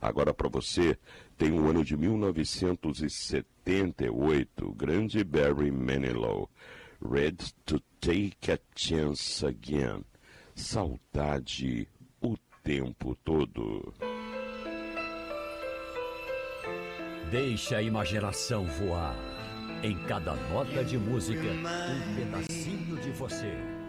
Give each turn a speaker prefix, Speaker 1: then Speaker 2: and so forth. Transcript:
Speaker 1: Agora para você, tem o ano de 1978, grande Barry Manilow, Ready to Take a Chance Again. Saudade o tempo todo.
Speaker 2: Deixa a imaginação voar. Em cada nota de música, um pedacinho de você.